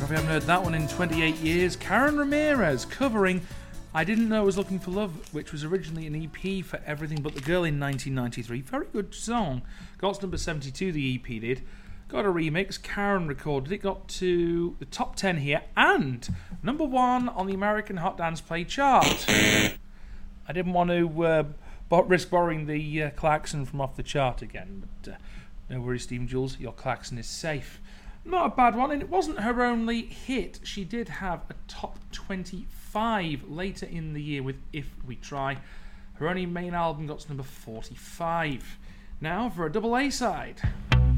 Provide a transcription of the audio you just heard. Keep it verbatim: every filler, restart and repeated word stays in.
if you haven't heard that one in twenty-eight years. Karen Ramirez covering I Didn't Know I Was Looking for Love, which was originally an E P for Everything But the Girl in nineteen ninety-three. Very good song. Got to number seventy-two, the E P did. Got a remix. Karen recorded it. Got to the top ten here. And number one on the American Hot Dance Play chart. I didn't want to uh, risk borrowing the uh, klaxon from off the chart again. But uh, no worries, Stephen Jules. Your klaxon is safe. Not a bad one, and it wasn't her only hit. She did have a top twenty-five later in the year with If We Try. Her only main album got to number forty-five. Now for a double A side.